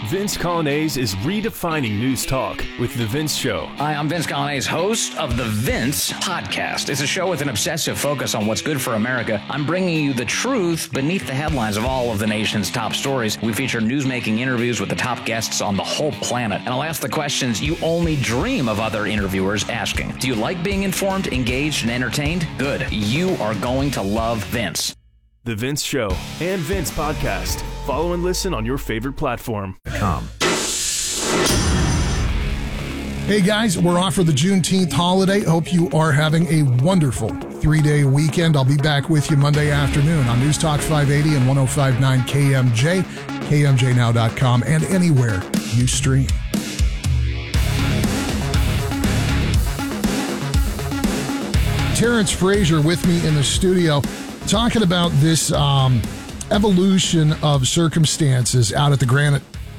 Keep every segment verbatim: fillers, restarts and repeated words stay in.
Vince Coglianese is redefining news talk with The Vince Show. Hi, I'm Vince Coglianese, host of The Vince Podcast. It's a show with an obsessive focus on what's good for America. I'm bringing you the truth beneath the headlines of all of the nation's top stories. We feature newsmaking interviews with the top guests on the whole planet. And I'll ask the questions you only dream of other interviewers asking. Do you like being informed, engaged, and entertained? Good. You are going to love Vince. The Vince Show and Vince Podcast. Follow and listen on your favorite platform. Com. Hey guys, we're off for the Juneteenth holiday. Hope you are having a wonderful three-day weekend. I'll be back with you Monday afternoon on News Talk five eighty and one oh five point nine K M J, K M J now dot com, and anywhere you stream. Terrence Frazier with me in the studio talking about this um, evolution of circumstances out at the Granite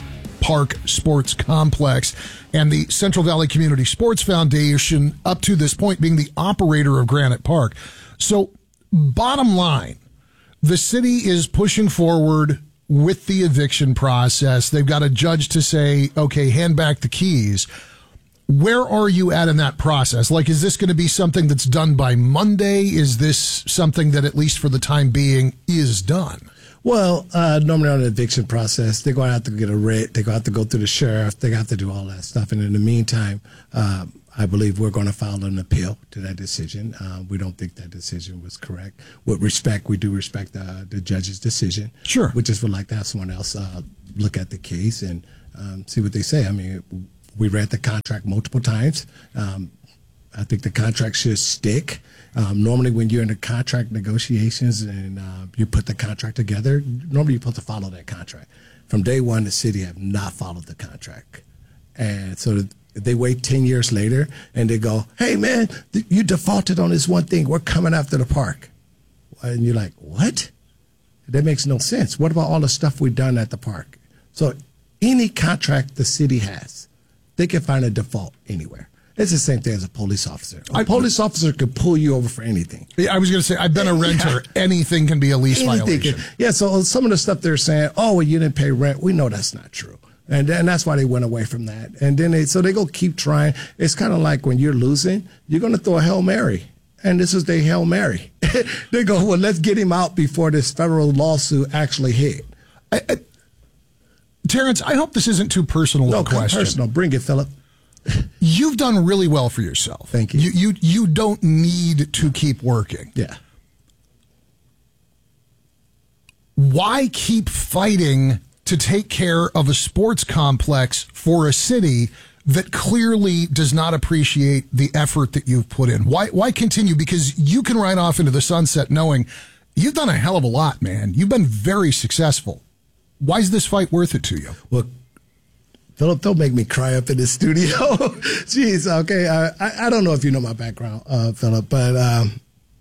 Park Sports Complex and the Central Valley Community Sports Foundation, up to this point being the operator of Granite Park. So, bottom line, the city is pushing forward with the eviction process. They've got a judge to say, okay, hand back the keys. Where are you at in that process? Like, is this going to be something that's done by Monday? Is this something that, at least for the time being, is done? Well, uh, normally on the eviction process, they're going to have to get a writ. They're going to have to go through the sheriff. They have to do all that stuff. And in the meantime, uh, I believe we're going to file an appeal to that decision. Uh, we don't think that decision was correct. With respect, we do respect uh, the judge's decision. Sure. We just would like to have someone else uh, look at the case and um, see what they say. I mean, we read the contract multiple times. Um, I think the contract should stick. Um, normally, when you're in the contract negotiations and uh, you put the contract together, normally you're supposed to follow that contract. From day one, the city have not followed the contract. And so they wait ten years later and they go, hey, man, th- you defaulted on this one thing. We're coming after the park. And you're like, what? That makes no sense. What about all the stuff we've done at the park? So any contract the city has, they can find a default anywhere. It's the same thing as a police officer. A I, police officer could pull you over for anything. I was going to say, I've been a renter. Yeah. Anything can be a lease anything violation. Can, yeah, so some of the stuff they're saying, oh, well, you didn't pay rent. We know that's not true. And, and that's why they went away from that. And then they, so they go keep trying. It's kind of like when you're losing, you're going to throw a Hail Mary. And this is their Hail Mary. They go, well, let's get him out before this federal lawsuit actually hit. I, I, Terrence, I hope this isn't too personal no, a question. No, personal. Bring it, Philip. You've done really well for yourself. Thank you. You, you. you don't need to keep working. Yeah. Why keep fighting to take care of a sports complex for a city that clearly does not appreciate the effort that you've put in? Why, why continue? Because you can ride off into the sunset knowing you've done a hell of a lot, man. You've been very successful. Why is this fight worth it to you? Well, Philip, don't make me cry up in the studio. Jeez, okay. Uh, I, I don't know if you know my background, uh, Philip, but um,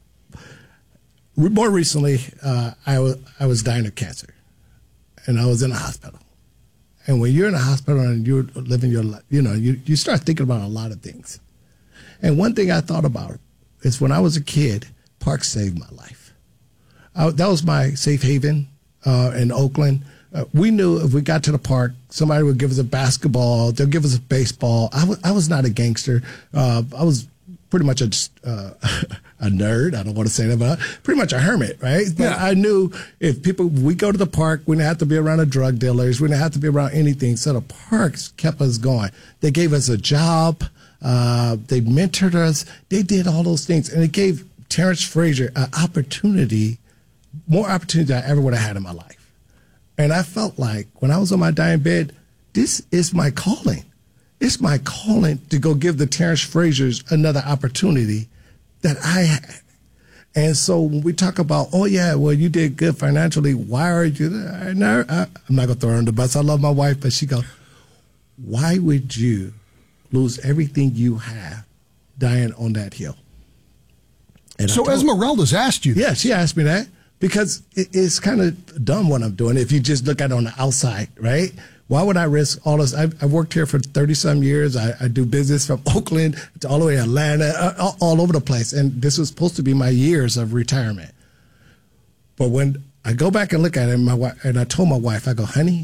more recently, uh, I, w- I was dying of cancer, and I was in a hospital. And when you're in a hospital and you're living your life, you know, you, you start thinking about a lot of things. And one thing I thought about is when I was a kid, parks saved my life. I, that was my safe haven uh, in Oakland. Uh, we knew if we got to the park, somebody would give us a basketball, they'll give us a baseball. I, w- I was not a gangster. Uh, I was pretty much a, uh, a nerd. I don't want to say that, but pretty much a hermit, right? But yeah. I knew if people, we go to the park, we didn't have to be around the drug dealers. We didn't have to be around anything. So the parks kept us going. They gave us a job. Uh, they mentored us. They did all those things. And it gave Terrence Frazier an opportunity, more opportunity than I ever would have had in my life. And I felt like when I was on my dying bed, this is my calling. It's my calling to go give the Terrence Fraziers another opportunity that I had. And so when we talk about, oh, yeah, well, you did good financially. Why are you there? No, I, I'm not going to throw her on the bus. I love my wife, but she goes, why would you lose everything you have dying on that hill? And so Esmeralda's asked you that. Yeah, she asked me that. Because it's kind of dumb what I'm doing if you just look at it on the outside, right? Why would I risk all this? I've, I've worked here for thirty-some years. I, I do business from Oakland to all the way to Atlanta, all, all over the place. And this was supposed to be my years of retirement. But when I go back and look at it, my wife, and I told my wife, I go, honey,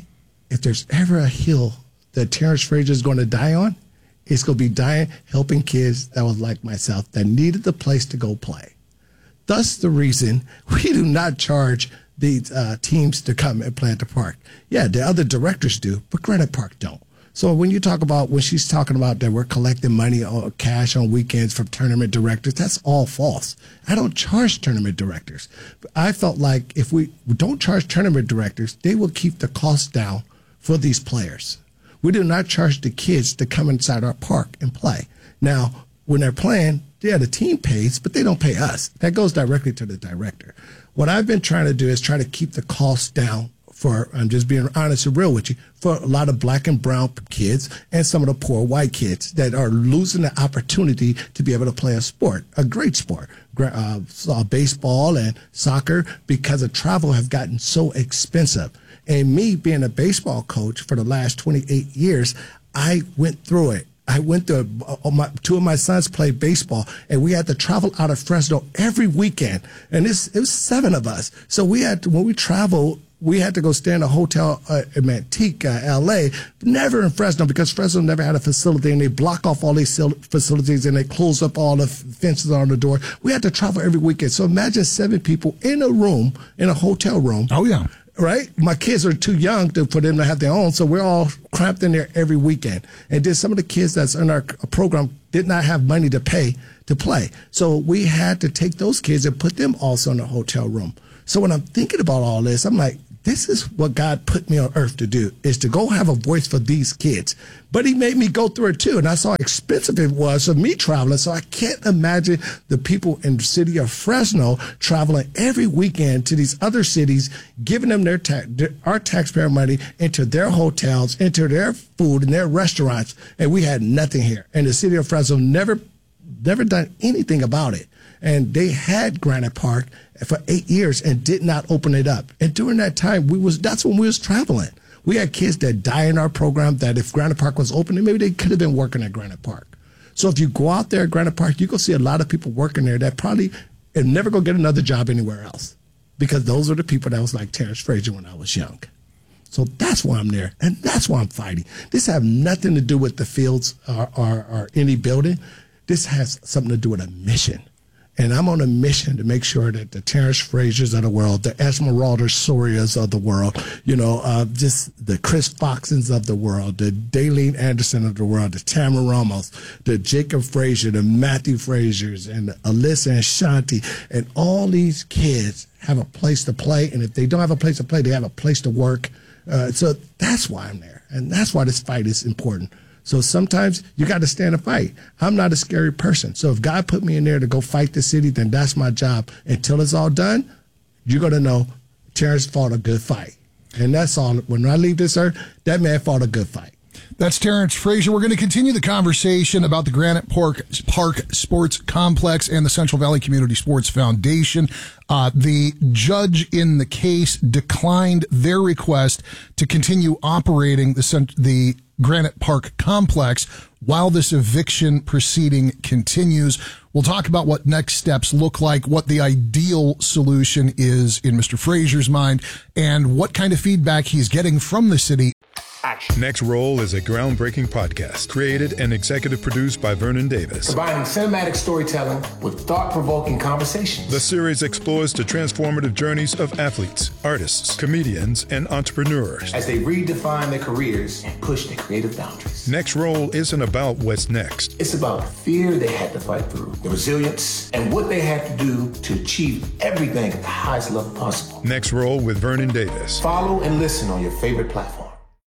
if there's ever a hill that Terrence Frazier is going to die on, it's going to be dying helping kids that was like myself that needed the place to go play. Thus the reason we do not charge these uh, teams to come and play at the park. Yeah, the other directors do, but Granite Park don't. So when you talk about, when she's talking about that we're collecting money or cash on weekends from tournament directors, that's all false. I don't charge tournament directors. I felt like if we don't charge tournament directors, they will keep the cost down for these players. We do not charge the kids to come inside our park and play. Now, when they're playing, yeah, the team pays, but they don't pay us. That goes directly to the director. What I've been trying to do is try to keep the costs down for, I'm just being honest and real with you, for a lot of black and brown kids and some of the poor white kids that are losing the opportunity to be able to play a sport, a great sport, uh, baseball and soccer, because of travel have gotten so expensive. And me being a baseball coach for the last twenty-eight years, I went through it. I went to uh, my, two of my sons played baseball, and we had to travel out of Fresno every weekend. And this, it was seven of us. So we had to, when we traveled, we had to go stay in a hotel uh, in Manteca, L A, never in Fresno, because Fresno never had a facility, and they block off all these facilities, and they close up all the fences on the door. We had to travel every weekend. So imagine seven people in a room, in a hotel room. Oh, yeah. Right? My kids are too young to, for them to have their own, so we're all cramped in there every weekend. And then some of the kids that's in our program did not have money to pay to play. So we had to take those kids and put them also in a hotel room. So when I'm thinking about all this, I'm like, this is what God put me on earth to do, is to go have a voice for these kids. But he made me go through it too, and I saw how expensive it was for me traveling, so I can't imagine the people in the city of Fresno traveling every weekend to these other cities, giving them their, ta- their our taxpayer money into their hotels, into their food and their restaurants, and we had nothing here. And the city of Fresno never, never done anything about it. And they had Granite Park for eight years and did not open it up. And during that time, we was that's when we was traveling. We had kids that die in our program that if Granite Park was open, maybe they could have been working at Granite Park. So if you go out there at Granite Park, you can see a lot of people working there that probably are never going to get another job anywhere else, because those are the people that was like Terrence Frazier when I was young. So that's why I'm there, and that's why I'm fighting. This have nothing to do with the fields or, or, or any building. This has something to do with a mission. And I'm on a mission to make sure that the Terrence Fraziers of the world, the Esmeralda Sorias of the world, you know, uh, just the Chris Foxons of the world, the Daylene Anderson of the world, the Tamara Ramos, the Jacob Frazier, the Matthew Fraziers, and the Alyssa and Shanti, and all these kids have a place to play. And if they don't have a place to play, they have a place to work. Uh, so that's why I'm there. And that's why this fight is important. So sometimes you got to stand and fight. I'm not a scary person. So if God put me in there to go fight the city, then that's my job. Until it's all done, you're going to know Terrence fought a good fight. And that's all. When I leave this earth, that man fought a good fight. That's Terrence Frazier. We're going to continue the conversation about the Granite Park, Park Sports Complex and the Central Valley Community Sports Foundation. Uh, the judge in the case declined their request to continue operating the, the Granite Park Complex while this eviction proceeding continues. We'll talk about what next steps look like, what the ideal solution is in Mister Frazier's mind, and what kind of feedback he's getting from the city. Action. Next Roll is a groundbreaking podcast created and executive produced by Vernon Davis. Combining cinematic storytelling with thought-provoking conversations. The series explores the transformative journeys of athletes, artists, comedians, and entrepreneurs as they redefine their careers and push their creative boundaries. Next Roll isn't about what's next. It's about the fear they had to fight through, the resilience, and what they had to do to achieve everything at the highest level possible. Next Roll with Vernon Davis. Follow and listen on your favorite platform.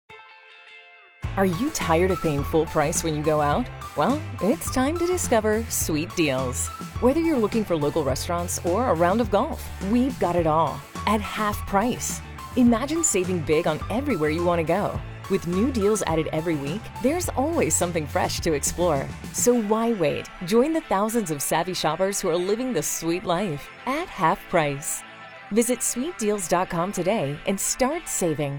Are you tired of paying full price when you go out? Well, it's time to discover Sweet Deals. Whether you're looking for local restaurants or a round of golf, we've got it all at half price. Imagine saving big on everywhere you want to go. With new deals added every week, there's always something fresh to explore. So why wait? Join the thousands of savvy shoppers who are living the sweet life at half price. Visit sweet deals dot com today and start saving.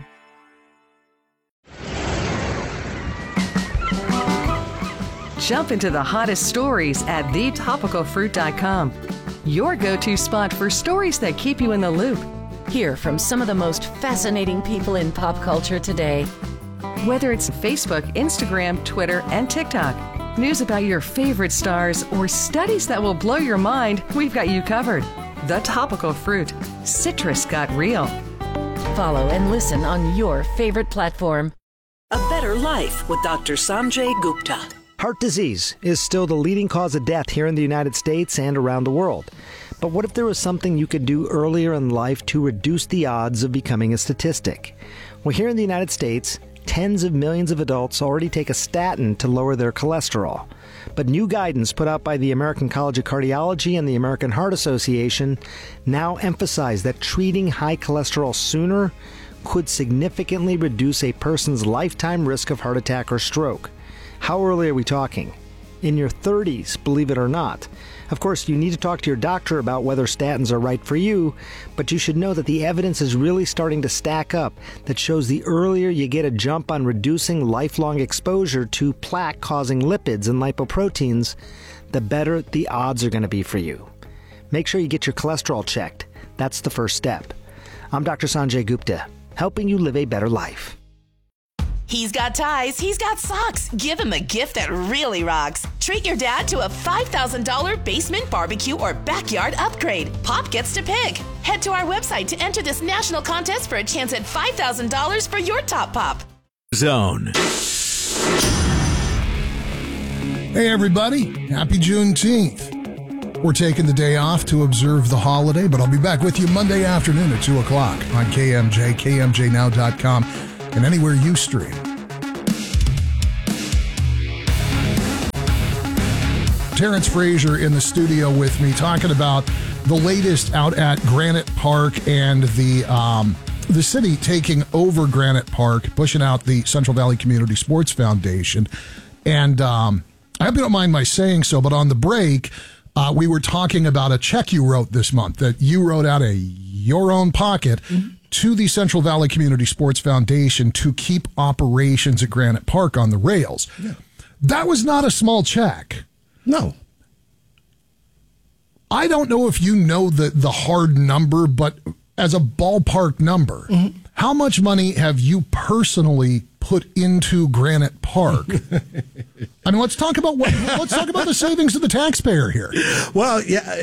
Jump into the hottest stories at the topical fruit dot com. Your go-to spot for stories that keep you in the loop. Hear from some of the most fascinating people in pop culture today. Whether it's Facebook, Instagram, Twitter, and TikTok, news about your favorite stars, or studies that will blow your mind, we've got you covered. The Topical Fruit. Citrus got real. Follow and listen on your favorite platform. A Better Life with Doctor Sanjay Gupta. Heart disease is still the leading cause of death here in the United States and around the world. But what if there was something you could do earlier in life to reduce the odds of becoming a statistic? Well, here in the United States, tens of millions of adults already take a statin to lower their cholesterol. But new guidance put out by the American College of Cardiology and the American Heart Association now emphasize that treating high cholesterol sooner could significantly reduce a person's lifetime risk of heart attack or stroke. How early are we talking? In your thirties, believe it or not. Of course, you need to talk to your doctor about whether statins are right for you, but you should know that the evidence is really starting to stack up that shows the earlier you get a jump on reducing lifelong exposure to plaque-causing lipids and lipoproteins, the better the odds are going to be for you. Make sure you get your cholesterol checked. That's the first step. I'm Doctor Sanjay Gupta, helping you live a better life. He's got ties, he's got socks. Give him a gift that really rocks. Treat your dad to a five thousand dollars basement barbecue or backyard upgrade. Pop gets to pick. Head to our website to enter this national contest for a chance at five thousand dollars for your top pop. Zone. Hey, everybody. Happy Juneteenth. We're taking the day off to observe the holiday, but I'll be back with you Monday afternoon at two o'clock on K M J, K M J now dot com, and anywhere you stream. Terrence Frazier in the studio with me talking about the latest out at Granite Park and the um, the city taking over Granite Park, pushing out the Central Valley Community Sports Foundation. And um, I hope you don't mind my saying so, but on the break, uh, we were talking about a check you wrote this month that you wrote out of your own pocket mm-hmm. to the Central Valley Community Sports Foundation to keep operations at Granite Park on the rails. Yeah. That was not a small check. No. I don't know if you know the, the hard number, but as a ballpark number, mm-hmm. how much money have you personally put into Granite Park? I mean, let's talk about what, let's talk about the savings of the taxpayer here. Well, yeah,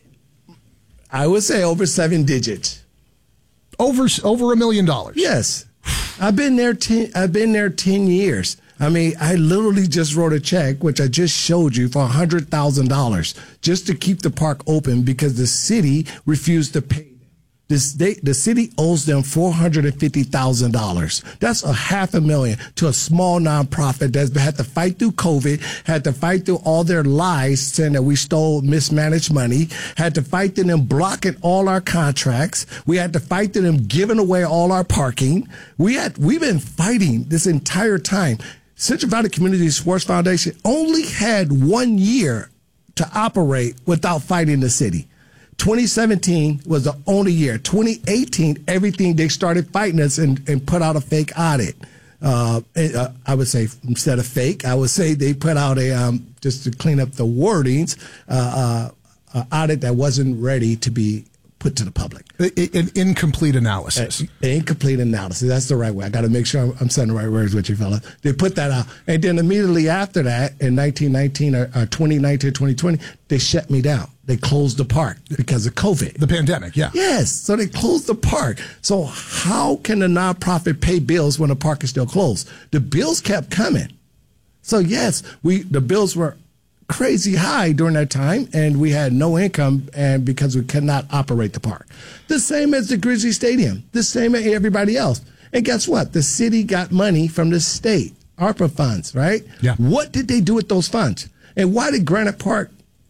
I would say over seven digits. Over over a million dollars. Yes, I've been there. Ten, I've been there ten years. I mean, I literally just wrote a check, which I just showed you, for one hundred thousand dollars just to keep the park open because the city refused to pay them. This, they, the city owes them four hundred fifty thousand dollars. That's a half a million to a small nonprofit that's had to fight through COVID, had to fight through all their lies saying that we stole mismanaged money, had to fight through them blocking all our contracts. We had to fight through them giving away all our parking. We had, we've been fighting this entire time. Central Valley Community Sports Foundation only had one year to operate without fighting the city. twenty seventeen was the only year. twenty eighteen, everything, they started fighting us and, and put out a fake audit. Uh, uh, I would say instead of fake, I would say they put out a, um, just to clean up the wordings, uh, uh, uh, audit that wasn't ready to be put to the public. An incomplete analysis. An incomplete analysis. That's the right way. I got to make sure I'm, I'm saying the right words with you, fella. They put that out. And then immediately after that, in nineteen nineteen or, or twenty nineteen, twenty twenty, they shut me down. They closed the park because of COVID. The pandemic, yeah. Yes. So they closed the park. So how can a nonprofit pay bills when the park is still closed? The bills kept coming. So yes, we the bills were crazy high during that time, and we had no income, and because we could not operate the park. The same as the Grizzly Stadium, the same as everybody else. And guess what? The city got money from the state, ARPA funds, right? Yeah. What did they do with those funds? And why did Granite Park,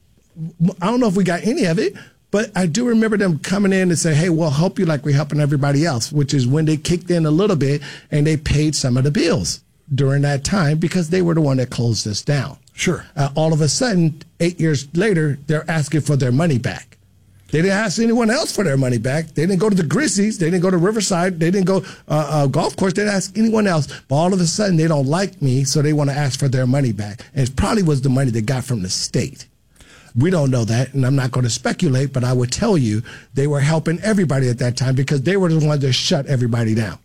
I don't know if we got any of it, but I do remember them coming in and say, hey, we'll help you like we're helping everybody else, which is when they kicked in a little bit and they paid some of the bills during that time because they were the one that closed us down. Sure. Uh, all of a sudden, eight years later, they're asking for their money back. They didn't ask anyone else for their money back. They didn't go to the Grizzlies. They didn't go to Riverside. They didn't go uh, uh, golf course. They didn't ask anyone else. But all of a sudden, they don't like me, so they want to ask for their money back. And it probably was the money they got from the state. We don't know that, and I'm not going to speculate, but I would tell you they were helping everybody at that time because they were the ones that shut everybody down.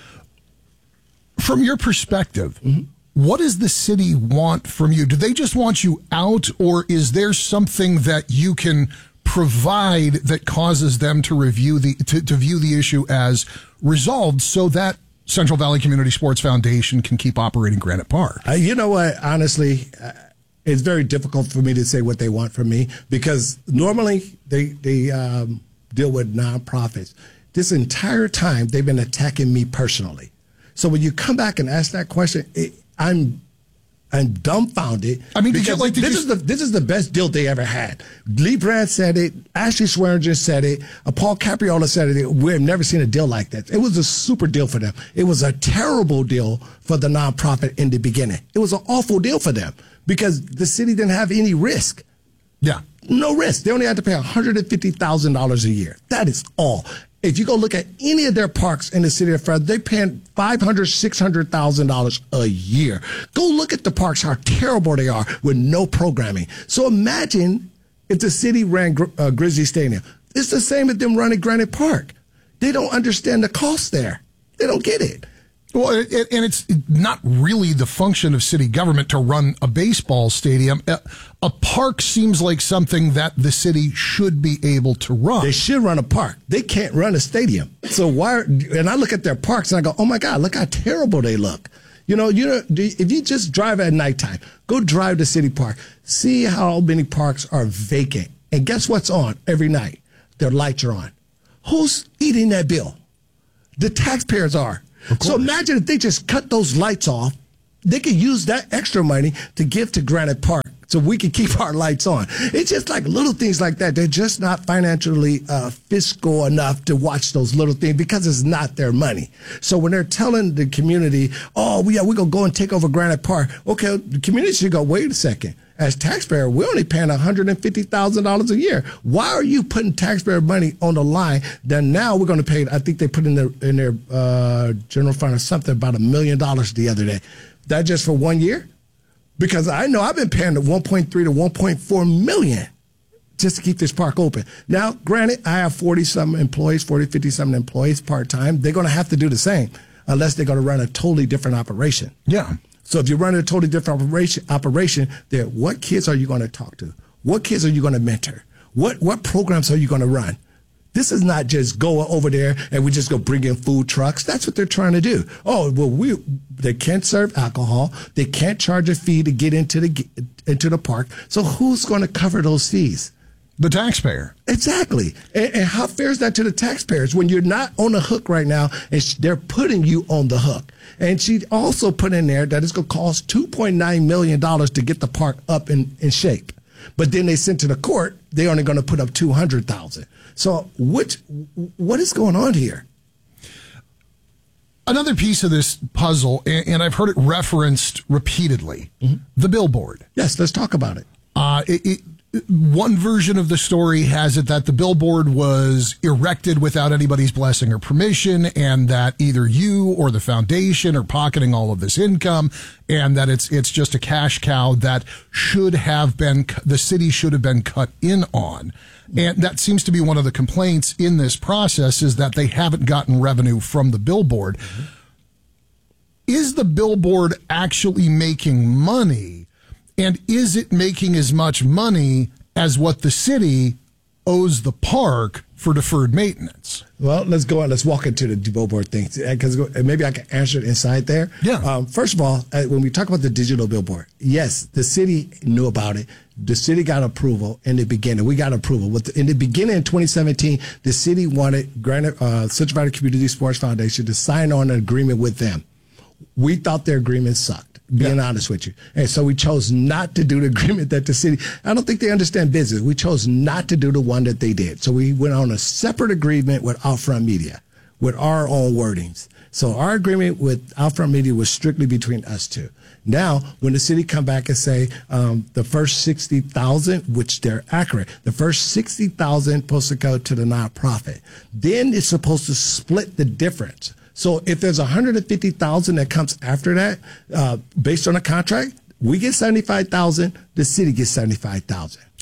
From your perspective, mm-hmm. what does the city want from you? Do they just want you out, or is there something that you can provide that causes them to review the to, to view the issue as resolved so that Central Valley Community Sports Foundation can keep operating Granite Park? Uh, you know what? Honestly, uh, it's very difficult for me to say what they want from me because normally they they um, deal with nonprofits. This entire time they've been attacking me personally. So when you come back and ask that question, it, I'm I'm dumbfounded. I mean, did you, like, did this you... is the this is the best deal they ever had. Lee Brand said it. Ashley Swearinger said it. Uh, Paul Capriola said it. We've never seen a deal like that. It was a super deal for them. It was a terrible deal for the nonprofit in the beginning. It was an awful deal for them because the city didn't have any risk. Yeah, no risk. They only had to pay one hundred fifty thousand dollars a year. That is all. If you go look at any of their parks in the city of Fresno, they're paying five hundred thousand dollars, six hundred thousand dollars a year. Go look at the parks, how terrible they are with no programming. So imagine if the city ran uh, Grizzly Stadium. It's the same as them running Granite Park. They don't understand the cost there. They don't get it. Well, it, it, and it's not really the function of city government to run a baseball stadium. A, a park seems like something that the city should be able to run. They should run a park. They can't run a stadium. So why? And I look at their parks and I go, oh my God, look how terrible they look. You know, you know, if you just drive at nighttime, go drive to City Park, see how many parks are vacant. And guess what's on every night? Their lights are on. Who's eating that bill? The taxpayers are. So imagine if they just cut those lights off. They could use that extra money to give to Granite Park so we can keep our lights on. It's just like little things like that. They're just not financially uh, fiscal enough to watch those little things because it's not their money. So when they're telling the community, oh, yeah, we're going to go and take over Granite Park. Okay, the community should go, wait a second. As taxpayer, we're only paying one hundred fifty thousand dollars a year. Why are you putting taxpayer money on the line that now we're going to pay? I think they put in their in their uh, general fund or something about a million dollars the other day. That just for one year? Because I know I've been paying the one point three to one point four million just to keep this park open. Now, granted, I have forty some employees, forty, fifty some employees part time. They're going to have to do the same unless they're going to run a totally different operation. Yeah. So if you're running a totally different operation, operation there, what kids are you going to talk to? What kids are you going to mentor? What what programs are you going to run? This is not just go over there and we just go bring in food trucks. That's what they're trying to do. Oh, well, we they can't serve alcohol. They can't charge a fee to get into the into the park. So who's going to cover those fees? The taxpayer. Exactly. And, and how fair is that to the taxpayers when you're not on the hook right now and sh- they're putting you on the hook? And she also put in there that it's going to cost two point nine million dollars to get the park up in, in shape. But then they sent to the court, they're only going to put up two hundred thousand dollars. So which, what is going on here? Another piece of this puzzle, and, and I've heard it referenced repeatedly, mm-hmm. the billboard. Yes, let's talk about it. Uh, it, it One version of the story has it that the billboard was erected without anybody's blessing or permission, and that either you or the foundation are pocketing all of this income, and that it's it's just a cash cow that should have been, the city should have been cut in on. And that seems to be one of the complaints in this process, is that they haven't gotten revenue from the billboard. Mm-hmm. Is the billboard actually making money? And is it making as much money as what the city owes the park for deferred maintenance? Well, let's go on. Let's walk into the billboard thing, because maybe I can answer it inside there. Yeah. Um, first of all, when we talk about the digital billboard, yes, the city knew about it. The city got approval in the beginning. We got approval. In the beginning in twenty seventeen, the city wanted Granite, uh, Central Valley Community Sports Foundation to sign on an agreement with them. We thought their agreement sucked, being yeah. honest with you. And so we chose not to do the agreement that the city, I don't think they understand business. We chose not to do the one that they did. So we went on a separate agreement with Outfront Media, with our own wordings. So our agreement with Outfront Media was strictly between us two. Now, when the city come back and say um, the first sixty thousand, which they're accurate, the first sixty thousand supposed to go to the nonprofit, then it's supposed to split the difference. So if there's one hundred fifty thousand that comes after that, uh, based on a contract, we get seventy-five thousand, the city gets seventy-five thousand.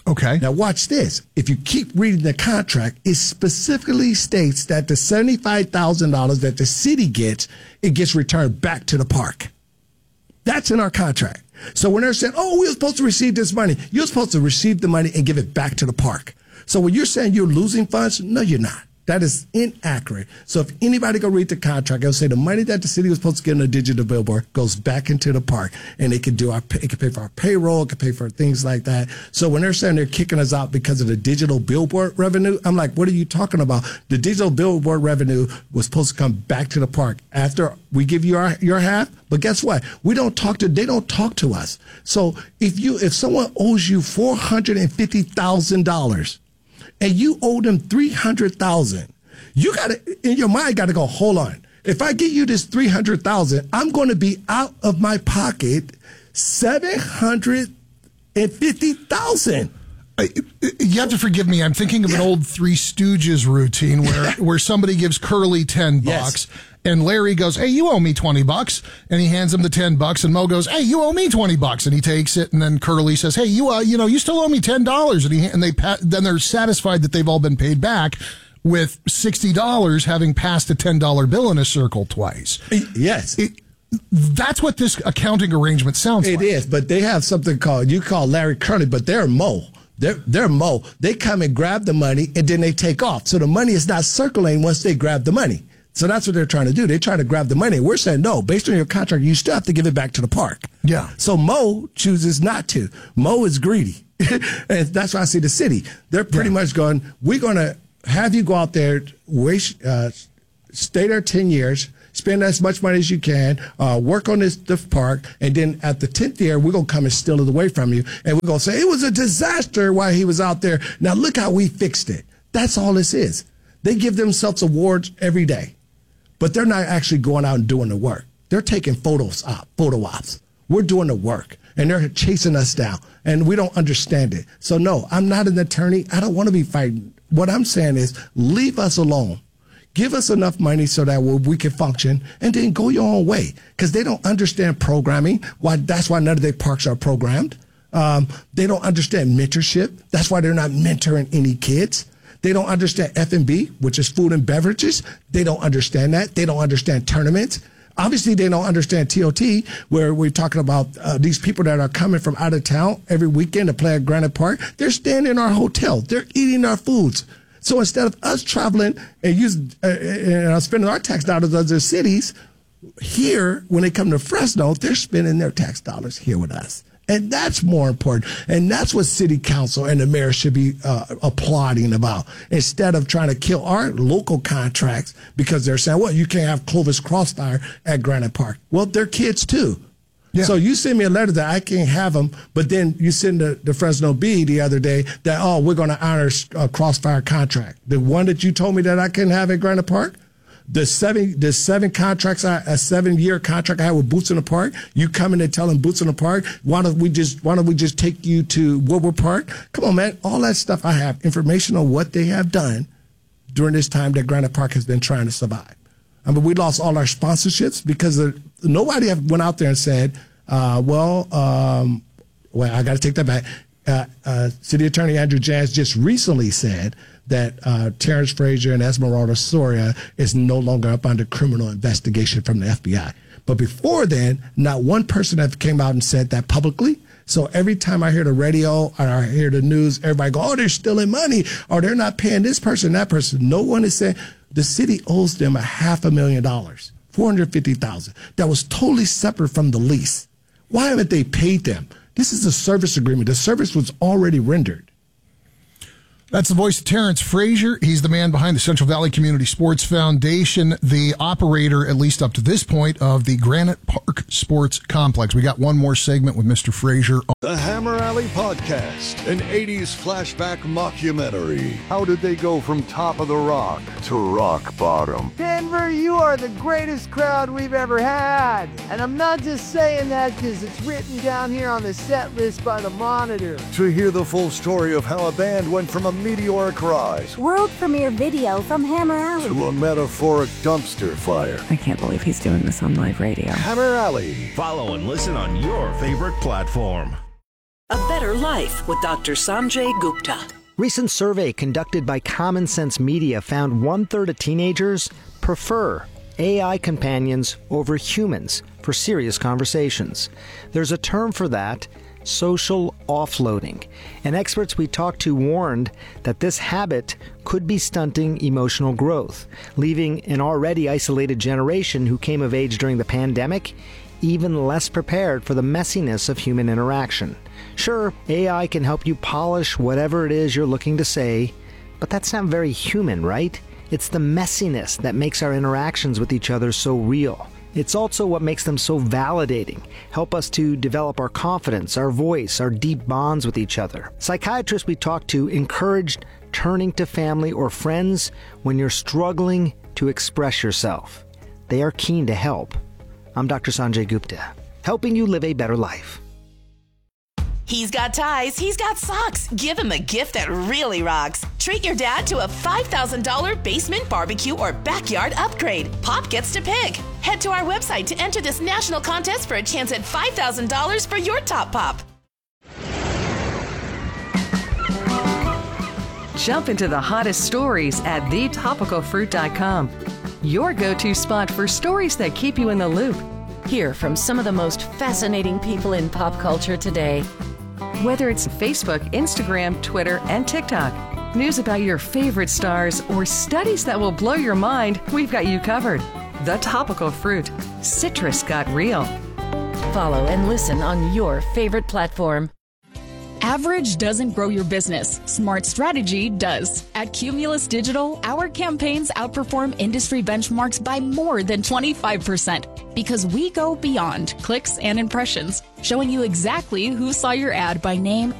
Okay. Now watch this. If you keep reading the contract, it specifically states that the seventy-five thousand dollars that the city gets, it gets returned back to the park. That's in our contract. So when they're saying, oh, we were supposed to receive this money, you're supposed to receive the money and give it back to the park. So when you're saying you're losing funds, no, you're not. That is inaccurate. So if anybody go read the contract, it'll say the money that the city was supposed to get on a digital billboard goes back into the park, and it can do our, it can pay for our payroll, it can pay for things like that. So when they're saying they're kicking us out because of the digital billboard revenue, I'm like, what are you talking about? The digital billboard revenue was supposed to come back to the park after we give you our your half. But guess what? We don't talk to, they don't talk to us. So if you, if someone owes you four hundred fifty thousand dollars, and you owe them three hundred thousand dollars, you got to, in your mind, got to go, hold on. If I give you this three hundred thousand dollars, I'm going to be out of my pocket seven hundred fifty thousand dollars. You have to forgive me. I'm thinking of yeah. an old Three Stooges routine where, where somebody gives Curly ten bucks. Yes. And Larry goes, hey, you owe me twenty bucks. And he hands him the ten bucks. And Mo goes, hey, you owe me twenty bucks. And he takes it. And then Curly says, hey, you, uh, you know, you still owe me ten dollars. And he, and they, pa- then they're satisfied that they've all been paid back with sixty dollars having passed a ten dollar bill in a circle twice. Yes. It, that's what this accounting arrangement sounds it like. It is, but they have something called, you call Larry Curly, but they're Mo. They're, they're Mo. They come and grab the money and then they take off. So the money is not circulating once they grab the money. So that's what they're trying to do. They try to grab the money. We're saying, no, based on your contract, you still have to give it back to the park. Yeah. So Mo chooses not to. Mo is greedy. And that's why I see the city. They're pretty yeah. much going, we're going to have you go out there, waste, uh, stay there ten years, spend as much money as you can, uh, work on this the park, and then at the tenth year, we're going to come and steal it away from you. And we're going to say, it was a disaster while he was out there. Now look how we fixed it. That's all this is. They give themselves awards every day. But they're not actually going out and doing the work. They're taking photos op, photo ops. We're doing the work, and they're chasing us down, and we don't understand it. So, no, I'm not an attorney. I don't want to be fighting. What I'm saying is leave us alone. Give us enough money so that we can function, and then go your own way, because they don't understand programming. Why? That's why none of their parks are programmed. Um, they don't understand mentorship. That's why they're not mentoring any kids. They don't understand F and B, which is food and beverages. They don't understand that. They don't understand tournaments. Obviously, they don't understand T O T, where we're talking about uh, these people that are coming from out of town every weekend to play at Granite Park. They're staying in our hotel. They're eating our foods. So instead of us traveling and use, uh, and spending our tax dollars in other cities, here, when they come to Fresno, they're spending their tax dollars here with us. And that's more important. And that's what city council and the mayor should be uh, applauding about, instead of trying to kill our local contracts because they're saying, well, you can't have Clovis Crossfire at Granite Park. Well, they're kids too. Yeah. So you send me a letter that I can't have them, but then you send the, the Fresno Bee the other day that, oh, we're going to honor a Crossfire contract. The one that you told me that I couldn't have at Granite Park? The seven, the seven contracts, a seven-year contract I had with Boots in the Park. You come in and tell them Boots in the Park, why don't we just, why don't we just take you to Woodward Park? Come on, man. All that stuff I have information on what they have done during this time that Granite Park has been trying to survive. I mean, we lost all our sponsorships because of, nobody went out there and said, uh, well, um, well, I got to take that back. Uh, uh, City Attorney Andrew Jans just recently said that uh, Terrence Frazier and Esmeralda Soria is no longer up under criminal investigation from the F B I. But before then, not one person have came out and said that publicly. So every time I hear the radio or I hear the news, everybody go, oh, they're stealing money, or they're not paying this person, that person. No one is saying the city owes them a half a million dollars, four hundred fifty thousand dollars. That was totally separate from the lease. Why haven't they paid them? This is a service agreement. The service was already rendered. That's the voice of Terrence Frazier. He's the man behind the Central Valley Community Sports Foundation, the operator, at least up to this point, of the Granite Park Sports Complex. We got one more segment with Mister Frazier. The Hammer Alley Podcast, an eighties flashback mockumentary. How did they go from top of the rock to rock bottom? Denver, you are the greatest crowd we've ever had. And I'm not just saying that because it's written down here on the set list by the Monitor. To hear the full story of how a band went from a meteoric rise, world premiere video from Hammer Alley, to a metaphoric dumpster fire. I can't believe he's doing this on live radio. Hammer Alley. Follow and listen on your favorite platform. A Better Life with Doctor Sanjay Gupta. Recent survey conducted by Common Sense Media found one-third of teenagers prefer A I companions over humans for serious conversations. There's a term for that, social offloading. And experts we talked to warned that this habit could be stunting emotional growth, leaving an already isolated generation who came of age during the pandemic even less prepared for the messiness of human interaction. Sure, A I can help you polish whatever it is you're looking to say, but that's not very human, right? It's the messiness that makes our interactions with each other so real. It's also what makes them so validating, help us to develop our confidence, our voice, our deep bonds with each other. Psychiatrists we talked to encouraged turning to family or friends when you're struggling to express yourself. They are keen to help. I'm Doctor Sanjay Gupta, helping you live a better life. He's got ties, he's got socks. Give him a gift that really rocks. Treat your dad to a five thousand dollars basement barbecue or backyard upgrade. Pop gets to pick. Head to our website to enter this national contest for a chance at five thousand dollars for your top pop. Jump into the hottest stories at the topical fruit dot com. Your go-to spot for stories that keep you in the loop. Hear from some of the most fascinating people in pop culture today. Whether it's Facebook, Instagram, Twitter, and TikTok, news about your favorite stars, or studies that will blow your mind, we've got you covered. The Topical Fruit. Citrus got real. Follow and listen on your favorite platform. Average doesn't grow your business. Smart strategy does. At Cumulus Digital, our campaigns outperform industry benchmarks by more than twenty-five percent because we go beyond clicks and impressions, showing you exactly who saw your ad by name